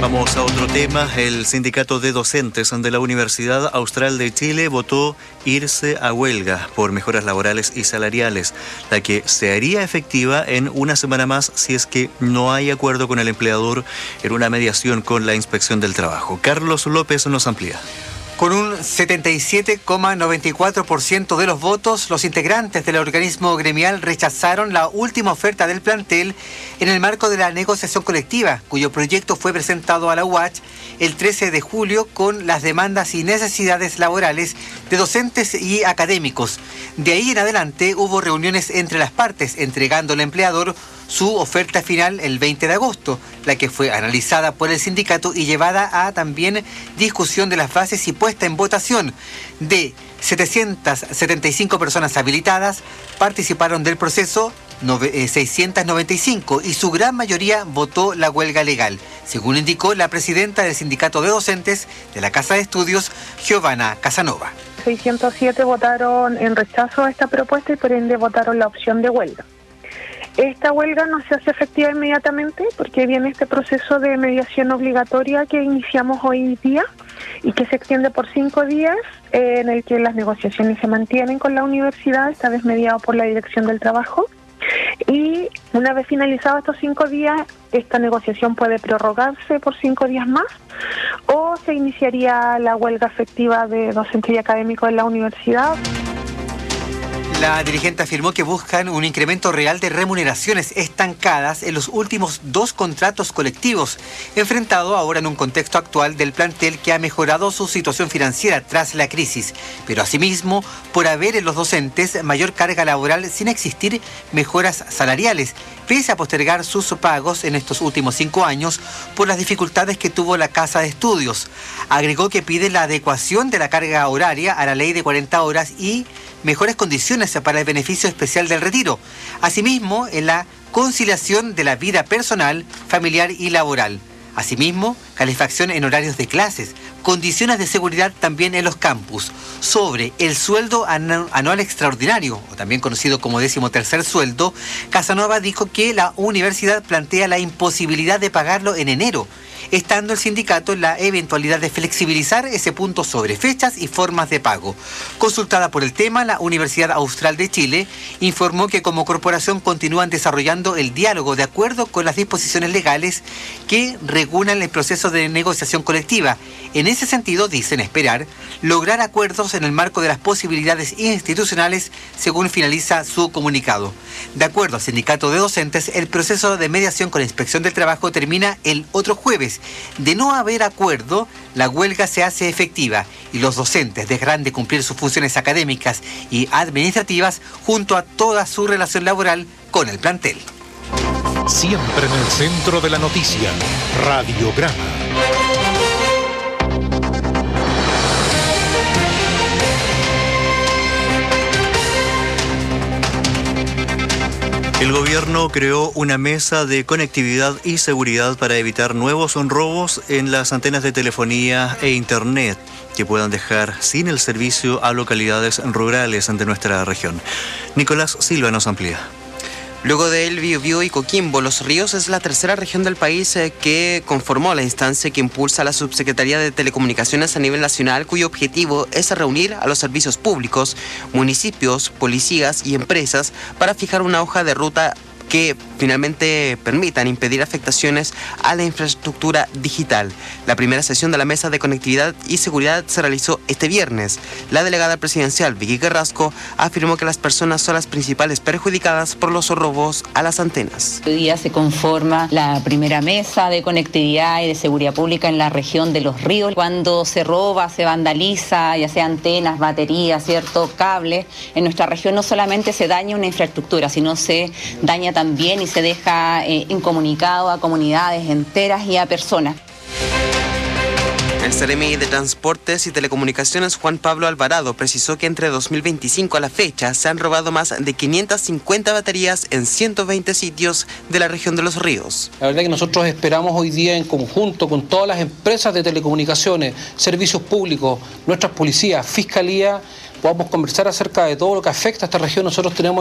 Vamos a otro tema. El sindicato de docentes de la Universidad Austral de Chile votó irse a huelga por mejoras laborales y salariales, la que se haría efectiva en una semana más si es que no hay acuerdo con el empleador en una mediación con la Inspección del Trabajo. Carlos López nos amplía. Con un 77,94% de los votos, los integrantes del organismo gremial rechazaron la última oferta del plantel en el marco de la negociación colectiva, cuyo proyecto fue presentado a la UACH el 13 de julio con las demandas y necesidades laborales de docentes y académicos. De ahí en adelante hubo reuniones entre las partes, entregando al empleador su oferta final el 20 de agosto, la que fue analizada por el sindicato y llevada a también discusión de las bases y puesta en votación. De 775 personas habilitadas, participaron del proceso 695 y su gran mayoría votó la huelga legal, según indicó la presidenta del sindicato de docentes de la Casa de Estudios, Giovanna Casanova. 607 votaron en rechazo a esta propuesta y por ende votaron la opción de huelga. Esta huelga no se hace efectiva inmediatamente porque viene este proceso de mediación obligatoria que iniciamos hoy día y que se extiende por 5 días, en el que las negociaciones se mantienen con la universidad, esta vez mediado por la Dirección del Trabajo. Y una vez finalizados estos 5 días, esta negociación puede prorrogarse por 5 días más o se iniciaría la huelga efectiva de docentes y académicos en la universidad. La dirigente afirmó que buscan un incremento real de remuneraciones estancadas en los últimos 2 contratos colectivos, enfrentado ahora en un contexto actual del plantel que ha mejorado su situación financiera tras la crisis, pero asimismo por haber en los docentes mayor carga laboral sin existir mejoras salariales, pese a postergar sus pagos en estos últimos 5 años por las dificultades que tuvo la Casa de Estudios. Agregó que pide la adecuación de la carga horaria a la ley de 40 horas y mejores condiciones para el beneficio especial del retiro. Asimismo, en la conciliación de la vida personal, familiar y laboral. Asimismo, calefacción en horarios de clases, condiciones de seguridad también en los campus. Sobre el sueldo anual extraordinario, o también conocido como 13º sueldo, Casanova dijo que la universidad plantea la imposibilidad de pagarlo en enero, estando el sindicato en la eventualidad de flexibilizar ese punto sobre fechas y formas de pago. Consultada por el tema, la Universidad Austral de Chile informó que como corporación continúan desarrollando el diálogo de acuerdo con las disposiciones legales que regulan el proceso de negociación colectiva. En ese sentido, dicen esperar lograr acuerdos en el marco de las posibilidades institucionales, según finaliza su comunicado. De acuerdo al sindicato de docentes, el proceso de mediación con la Inspección del Trabajo termina el otro jueves. De no haber acuerdo, la huelga se hace efectiva y los docentes dejarán de cumplir sus funciones académicas y administrativas junto a toda su relación laboral con el plantel. Siempre en el centro de la noticia, Radiograma. El gobierno creó una mesa de conectividad y seguridad para evitar nuevos robos en las antenas de telefonía e internet que puedan dejar sin el servicio a localidades rurales de nuestra región. Nicolás Silva nos amplía. Luego de El Biobío y Coquimbo, Los Ríos es la tercera región del país que conformó la instancia que impulsa la Subsecretaría de Telecomunicaciones a nivel nacional, cuyo objetivo es reunir a los servicios públicos, municipios, policías y empresas para fijar una hoja de ruta que finalmente permitan impedir afectaciones a la infraestructura digital. La primera sesión de la Mesa de Conectividad y Seguridad se realizó este viernes. La delegada presidencial, Vicky Carrasco, afirmó que las personas son las principales perjudicadas por los robos a las antenas. Hoy día se conforma la primera mesa de conectividad y de seguridad pública en la región de Los Ríos. Cuando se roba, se vandaliza, ya sea antenas, baterías, ¿cierto?, cables, en nuestra región no solamente se daña una infraestructura, sino se daña también y se deja incomunicado a comunidades enteras y a personas. El Seremi de Transportes y Telecomunicaciones, Juan Pablo Alvarado, precisó que entre 2025 a la fecha se han robado más de 550 baterías en 120 sitios de la región de Los Ríos. La verdad que nosotros esperamos hoy día en conjunto con todas las empresas de telecomunicaciones, servicios públicos, nuestras policías, fiscalía, podamos conversar acerca de todo lo que afecta a esta región. Nosotros tenemos